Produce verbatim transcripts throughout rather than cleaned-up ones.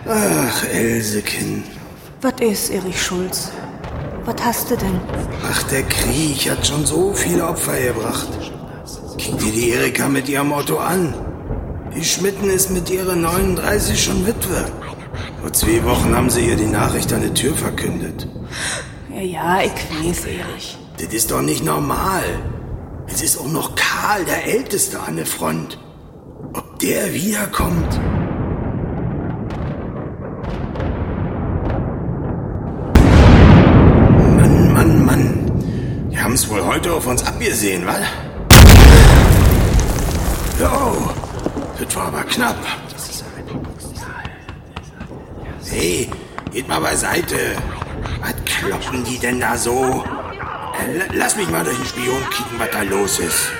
Ach, Elsekind. Was ist, Erich Schulz? Was hast du denn? Ach, der Krieg hat schon so viele Opfer gebracht. Guck dir die Erika mit ihrem Auto an. Die Schmitten ist mit ihrer neununddreißig schon Witwe. Vor zwei Wochen haben sie ihr die Nachricht an der Tür verkündet. Ja, ja, ich weiß, Erich. Das ist doch nicht normal. Es ist auch noch Karl, der Älteste an der Front. Ob der wiederkommt? Mann, Mann, Mann. Die haben es wohl heute auf uns abgesehen, wa? Jo, das war aber knapp. Hey, geht mal beiseite. Was kloppen die denn da so? Äh, lass mich mal durch den Spion kicken, was da los ist.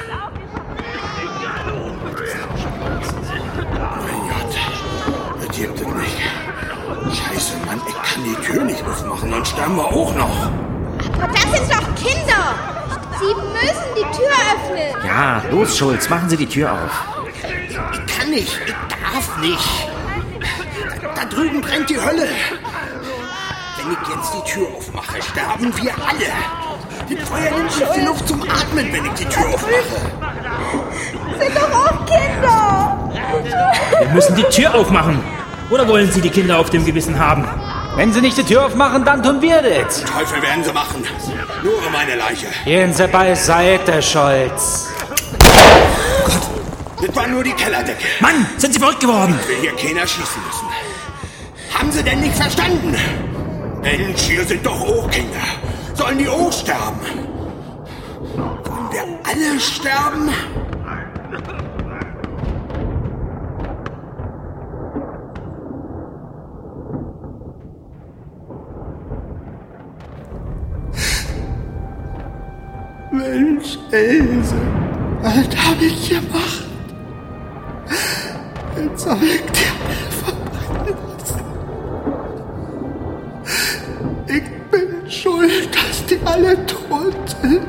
Mein Gott, das gibt es nicht. Scheiße, Mann, ich kann die Tür nicht aufmachen, dann sterben wir auch noch. Aber das sind doch Kinder! Sie müssen die Tür öffnen! Ja, los, Schulz, machen Sie die Tür auf. Ich kann nicht, ich darf nicht. Da, da drüben brennt die Hölle. Wenn ich jetzt die Tür aufmache, sterben wir alle. Das Feuer nimmt nicht die Luft zum Atmen, wenn ich die Tür aufmache. Sind doch auch Kinder! Wir müssen die Tür aufmachen. Oder wollen Sie die Kinder auf dem Gewissen haben? Wenn Sie nicht die Tür aufmachen, dann tun wir das. Teufel werden sie machen. Nur um meine Leiche. Gehen Sie beiseite, Scholz. Oh Gott, das war nur die Kellerdecke. Mann, sind Sie verrückt geworden? Ich will hier keiner schießen müssen. Haben Sie denn nicht verstanden? Mensch, hier sind doch auch Kinder. Sollen die auch sterben? Wollen wir alle sterben? Mensch, Else, was hab ich gemacht? Jetzt hab ich dir verbrennen lassen. Ich bin schuld, dass die alle tot sind.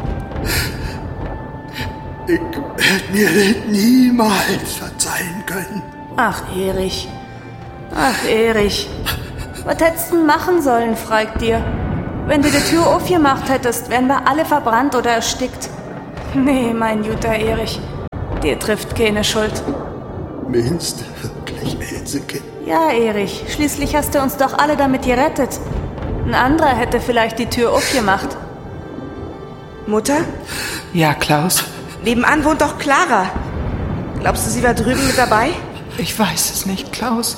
Ich werde mir das niemals verzeihen können. Ach, Erich. Ach, Erich. Was hättest du denn machen sollen, fragt dir? Wenn du die Tür aufgemacht hättest, wären wir alle verbrannt oder erstickt. Nee, mein guter Erich. Dir trifft keine Schuld. Meinst du wirklich, Elsekind? Ja, Erich. Schließlich hast du uns doch alle damit gerettet. Ein anderer hätte vielleicht die Tür aufgemacht. Mutter? Ja, Klaus? Nebenan wohnt doch Clara. Glaubst du, sie war drüben mit dabei? Ich weiß es nicht, Klaus.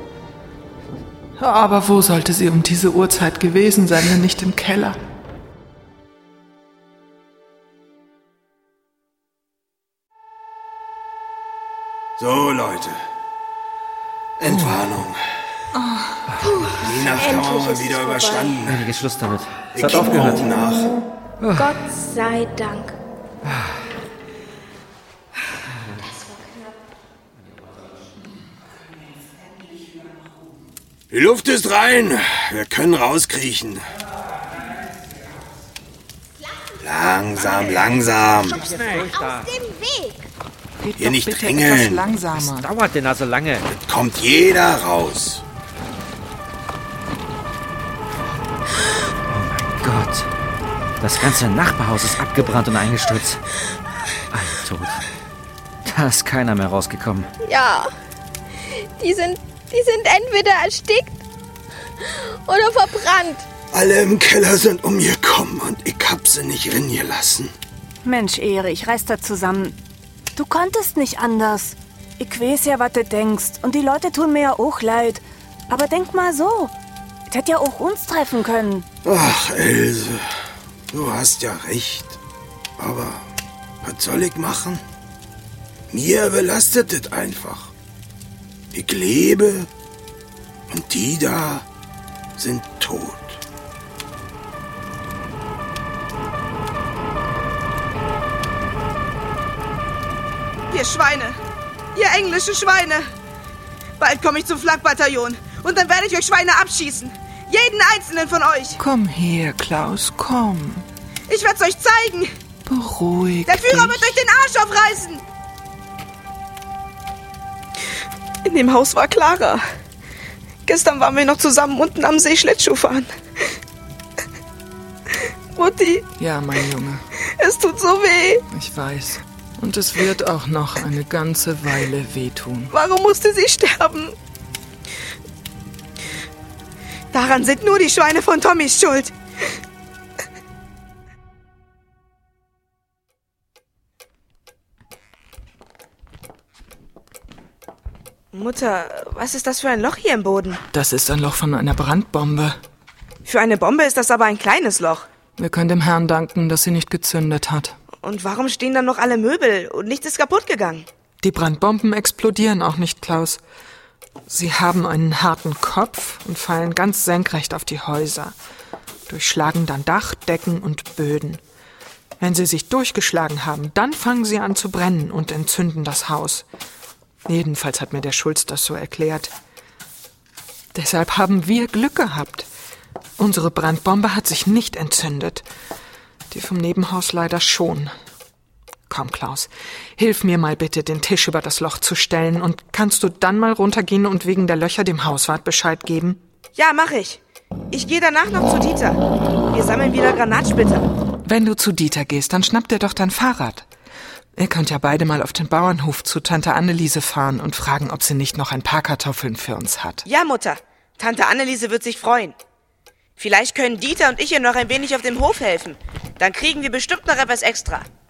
Aber wo sollte sie um diese Uhrzeit gewesen sein, wenn nicht im Keller? So, Leute. Entwarnung. Oh. Die Nacht haben wir mal wieder überstanden. Ja, geht Schluss damit. Es hat aufgehört. Nach. Gott sei Dank. Die Luft ist rein. Wir können rauskriechen. Langsam, langsam. Aus dem Weg. Geht Hier doch nicht bitte drängeln. etwas langsamer. Dauert denn also lange? Es kommt jeder raus. Oh mein Gott. Das ganze Nachbarhaus ist abgebrannt und eingestürzt. Alle tot. Da ist keiner mehr rausgekommen. Ja, die sind, die sind entweder erstickt oder verbrannt. Alle im Keller sind umgekommen und ich hab sie nicht ringelassen. Mensch, Erich, reiß da zusammen. Du konntest nicht anders. Ich weiß ja, was du denkst. Und die Leute tun mir ja auch leid. Aber denk mal so. Es hätte ja auch uns treffen können. Ach, Else, du hast ja recht. Aber was soll ich machen? Mir belastet es einfach. Ich lebe und die da sind tot. Ihr Schweine! Ihr englischen Schweine! Bald komme ich zum Flakbataillon und dann werde ich euch Schweine abschießen. Jeden einzelnen von euch. Komm her, Klaus, komm. Ich werde es euch zeigen. Beruhig Der Führer dich. wird euch den Arsch aufreißen. In dem Haus war Clara. Gestern waren wir noch zusammen unten am See Schlittschuh fahren. Mutti. Ja, mein Junge. Es tut so weh. Ich weiß. Und es wird auch noch eine ganze Weile wehtun. Warum musste sie sterben? Daran sind nur die Schweine von Tommys schuld. Mutter, was ist das für ein Loch hier im Boden? Das ist ein Loch von einer Brandbombe. Für eine Bombe ist das aber ein kleines Loch. Wir können dem Herrn danken, dass sie nicht gezündet hat. Und warum stehen dann noch alle Möbel und nichts ist kaputt gegangen? Die Brandbomben explodieren auch nicht, Klaus. Sie haben einen harten Kopf und fallen ganz senkrecht auf die Häuser, durchschlagen dann Dach, Decken und Böden. Wenn sie sich durchgeschlagen haben, dann fangen sie an zu brennen und entzünden das Haus. Jedenfalls hat mir der Schulz das so erklärt. Deshalb haben wir Glück gehabt. Unsere Brandbombe hat sich nicht entzündet. Die vom Nebenhaus leider schon. Komm, Klaus, hilf mir mal bitte, den Tisch über das Loch zu stellen. Und kannst du dann mal runtergehen und wegen der Löcher dem Hauswart Bescheid geben? Ja, mach ich. Ich gehe danach noch zu Dieter. Wir sammeln wieder Granatsplitter. Wenn du zu Dieter gehst, dann schnapp dir doch dein Fahrrad. Ihr könnt ja beide mal auf den Bauernhof zu Tante Anneliese fahren und fragen, ob sie nicht noch ein paar Kartoffeln für uns hat. Ja, Mutter. Tante Anneliese wird sich freuen. Vielleicht können Dieter und ich ihr noch ein wenig auf dem Hof helfen. Dann kriegen wir bestimmt noch etwas extra.